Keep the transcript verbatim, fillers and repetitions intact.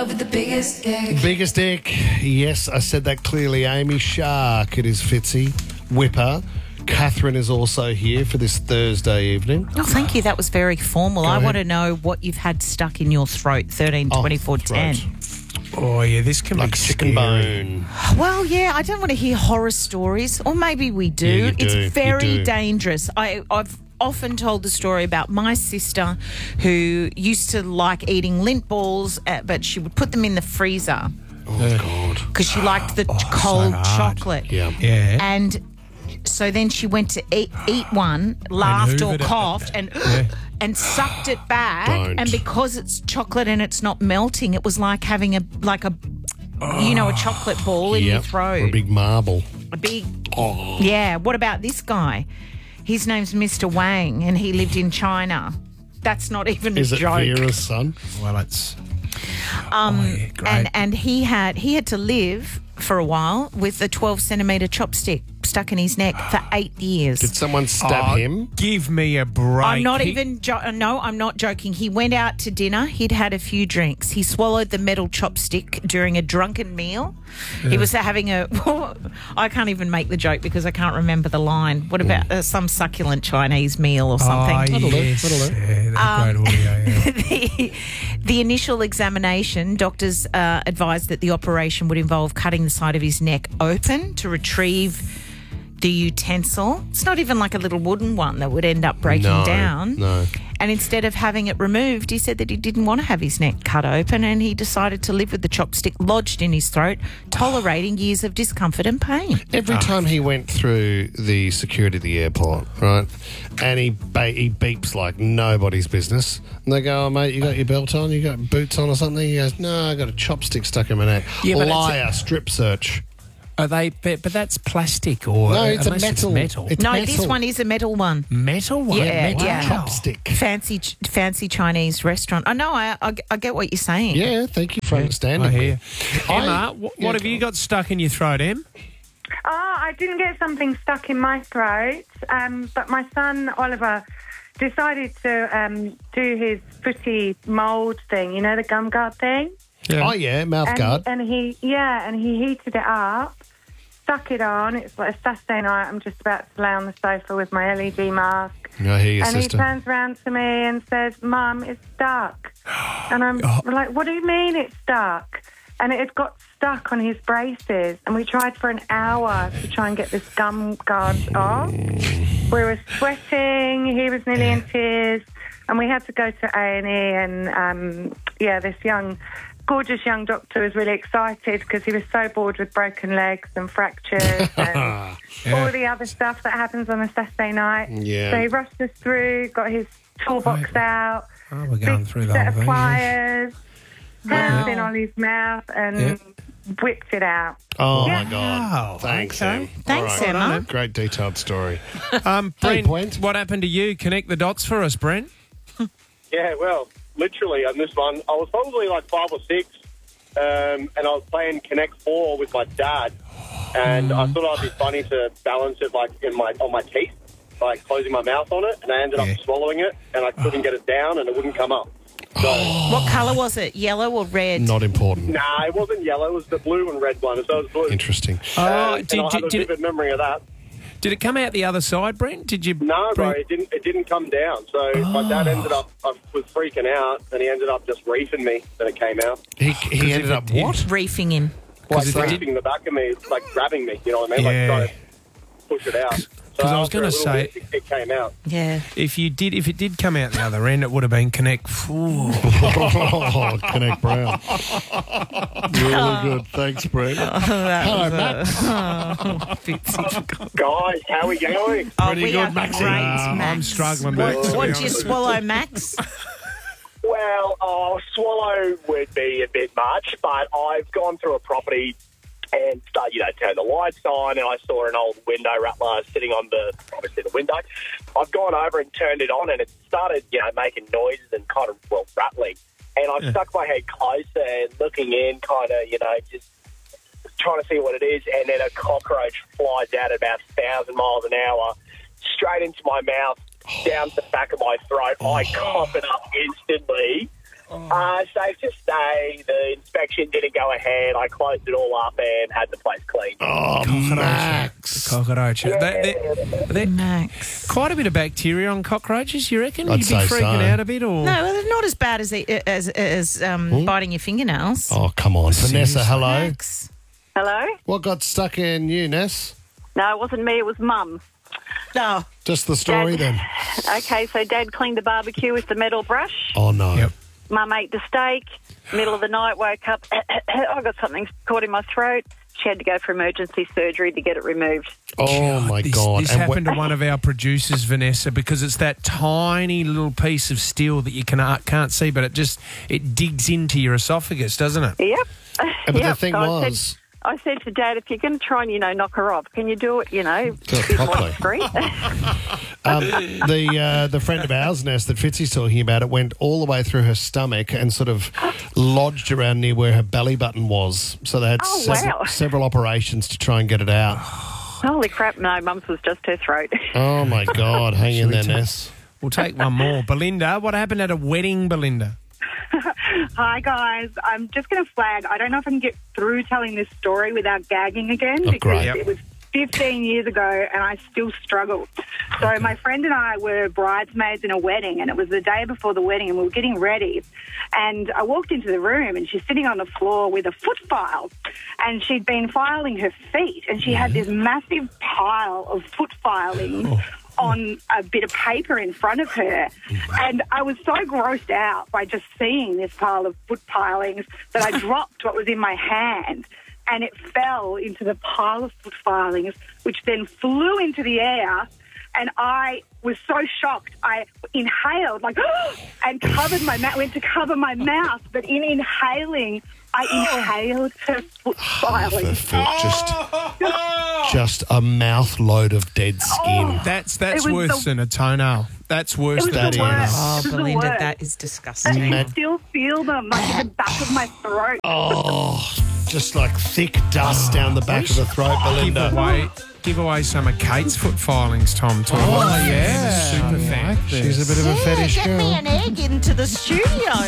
with the biggest dick. Biggest dick. Yes, I said that clearly. Amy Shark. It is Fitzy. Whipper. Catherine is also here for this Thursday evening. Oh, thank you. That was very formal. Go I ahead. want to know what you've had stuck in your throat. thirteen Oh, twenty-four ten. throat. Oh, yeah, this can Like be chicken scary. bone. Well, yeah, I don't want to hear horror stories, or maybe we do. Yeah, you do. It's You very do. dangerous. I, I've often told the story about my sister who used to like eating lint balls, uh, but she would put them in the freezer Oh, God. because she liked the Oh, so cold hard. chocolate. Yeah. Yeah. And so then she went to eat, eat one, laughed or hoovered it. coughed, and and sucked it back. Don't. And because it's chocolate and it's not melting, it was like having a like a you know a chocolate ball in your Yep. throat. Or a big marble. A big Oh. yeah. What about this guy? His name's Mister Wang, and he lived in China. That's not even Is a it joke. Vera's son? Well, it's... Um, oh, yeah, great. and and he had he had to live for a while with a twelve centimetre chopstick stuck in his neck for eight years. Did someone stab Oh, him? Give me a break. I'm not He- even jo- no, I'm not joking. He went out to dinner. He'd had a few drinks. He swallowed the metal chopstick during a drunken meal. He was having a. I can't even make the joke because I can't remember the line. What about uh, some succulent Chinese meal or something? Oh, That'll do, yes. that'll do. Yeah, that's great audio, yeah. the, the initial examination, doctors uh, advised that the operation would involve cutting the side of his neck open to retrieve the utensil. It's not even like a little wooden one that would end up breaking No, down. no. And instead of having it removed, he said that he didn't want to have his neck cut open, and he decided to live with the chopstick lodged in his throat, tolerating years of discomfort and pain. Every Ah. time he went through the security of the airport, right, and he ba- he beeps like nobody's business, and they go, "Oh mate, you got your belt on? You got boots on or something?" He goes, "No, I got a chopstick stuck in my neck." Yeah, but it's Liar, strip search. Are they? But, but that's plastic or No, it's a unless metal. It's metal. It's no, metal. this one is a metal one. metal one. Yeah, metal. yeah. Wow. Chopstick. Fancy, fancy Chinese restaurant. I know. I, I, I get what you're saying. Yeah, thank you for understanding. I me. hear. I- Emma, wh- what yeah, have go you on. got stuck in your throat, Em? Oh, I didn't get something stuck in my throat, um, but my son Oliver decided to um, do his footy mould thing, you know, the gum guard thing. Oh yeah, mouth And, guard. and he, yeah, and he heated it up, stuck it on. It's like a Saturday night. I'm just about to lay on the sofa with my L E D mask. I hear you, And sister. he turns around to me and says, "Mum, it's stuck." And I'm Oh. like, "What do you mean it's stuck?" And it had got stuck on his braces. And we tried for an hour to try and get this gum guard off. We were sweating. He was nearly in tears. And we had to go to A and E. And, um, yeah, this young, gorgeous young doctor was really excited because he was so bored with broken legs and fractures and all the other stuff that happens on a Saturday night. Yeah. So he rushed us through, got his toolbox out, Oh, we're going big through the set whole of thing. pliers, hands Wow. in Ollie's mouth, and Yeah. whipped it out. Oh Yeah. my god! Wow, Thanks, okay. Em. Thanks, All right. Emma. Great detailed story. Um, Hey, Brent, Brent. what happened to you? Connect the dots for us, Brent. Yeah, well, literally on this one, I was probably like five or six, um, and I was playing Connect Four with my dad, and I thought I'd be funny to balance it like in my on my teeth, like closing my mouth on it, and I ended Yeah. up swallowing it, and I couldn't get it down, and it wouldn't come up. So, What colour was it? Yellow or red? Not important. nah, it wasn't yellow; it was the blue and red one, so it was blue. Interesting. Oh, Um, did, and I did, have a did, vivid it, memory of that. did it come out the other side, Brent? Did you? No, bro, Brent- it didn't. It didn't come down. So my dad ended up. I was freaking out, and he ended up just reefing me. Then it came out, He, he ended if up it did- what? Reefing him. like if it did- reefing the back of me, like grabbing me. You know what I mean? Yeah. Like trying to push it out. So 'Cause I was after a gonna little say- bit, it, it came out. Yeah. If you did, if it did come out the other end, it would have been Connect. Ooh. Oh, Connect Brown. Really good. Thanks, Brent. Hello, Max. Guys, how are we going? Oh, Pretty we good, are Maxie. great, Uh, Max. I'm struggling, What, Max, to be what'd you honest. swallow, Max? Well, oh, swallow would be a bit much, but I've gone through a property and started, you know, turned the lights on, and I saw an old window rattler sitting on the, obviously the window. I've gone over and turned it on, and it started, you know, making noises and kind of, well, rattling. And I've Yeah. stuck my head closer and looking in, kind of, you know, just trying to see what it is, and then a cockroach flies out at about one thousand miles an hour, straight into my mouth, down to the back of my throat. I cough it up instantly. Uh, safe to say the inspection didn't go ahead. I closed it all up and had the place cleaned. Oh, Max. Cockroach. They- they- they- Max. quite a bit of bacteria on cockroaches, you reckon? I'd You'd be say freaking so. out a bit, or No, well, they're not as bad as they, as as um, biting your fingernails. Oh, come on. Vanessa, Seriously? hello. Max. Hello? What got stuck in you, Ness? No, it wasn't me, it was Mum. No. Just the story Dad- then. Okay, so Dad cleaned the barbecue with the metal brush. Oh, no. Yep. Mum ate the steak. Middle of the night, woke up. I got something caught in my throat. She had to go for emergency surgery to get it removed. Oh, my this, God. This And happened wh- to one of our producers, Vanessa, because it's that tiny little piece of steel that you can, uh, can't see, but it just it digs into your esophagus, doesn't it? Yep. but Yep. the thing So I was... said, I said to Dad, if you're going to try and, you know, knock her off, can you do it, you know, Do it a bit more properly. discreet? Um, the uh, the friend of ours, Ness, that Fitzy's talking about, it went all the way through her stomach and sort of lodged around near where her belly button was. So they had Oh, several, wow. several operations to try and get it out. Holy crap, no, Mum's was just her throat. Oh, my God. Hang in we there, take- Ness. We'll take one more. Belinda, what happened at a wedding, Belinda? Hi, guys. I'm just going to flag. I don't know if I can get through telling this story without gagging again Oh, because great. Yep. it was fifteen years ago and I still struggle. So my friend and I were bridesmaids in a wedding and it was the day before the wedding and we were getting ready. And I walked into the room and she's sitting on the floor with a foot file and she'd been filing her feet and she had this massive pile of foot filings on a bit of paper in front of her. And I was so grossed out by just seeing this pile of foot pilings that I dropped what was in my hand and it fell into the pile of foot filings, which then flew into the air. And I was so shocked, I inhaled, like, and covered my mouth, went to cover my mouth, but in inhaling, I inhaled her foot Her filings. foot, just, just a mouth load of dead skin. That's that's It was worse the- than a toenail. That's worse It was than That the is. worst. Oh, It was the Belinda, worst. that is And disgusting. I still feel them, like in the back of my throat. Oh, just like thick dust down the back of the throat, Give Belinda. away, give away some of Kate's foot filings, Tom. To Oh, a yeah. super fan. She's a bit of a fetish Get girl. me an egg into the studio.